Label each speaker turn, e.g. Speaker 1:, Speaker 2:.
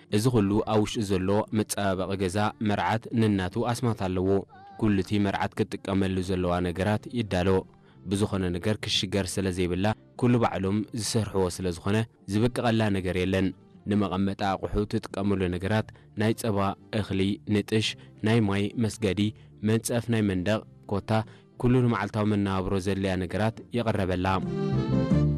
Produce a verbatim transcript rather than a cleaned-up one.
Speaker 1: እዚ ኩሉ አውሽ ዘሎ መጻባበቂ ገዛ መርዓት ንናቱ አስማት አለዎ ኩልቲ መርዓት ክትቀመሉ ዘለዋ ነገራት ይዳሎ ብዙኾነ ነገር ክሽገር ስለዘይብላ ኩሉ ባዕሎም ዝሰርሕዎ ስለዝኾነ ዝበቀቀላ ነገር የለን ንመቐመጣ አቁሑ ትጥቀሙሉ ነገራት ናይ ጸባ እኽሊ ንጥሽ ናይ ማይ መስገዲ መንጸፍ ናይ መንደቕ ኮታ ኩሉ ንመዓልታዊ መናብሮ ዘልያ ነገራት ይቀርበላ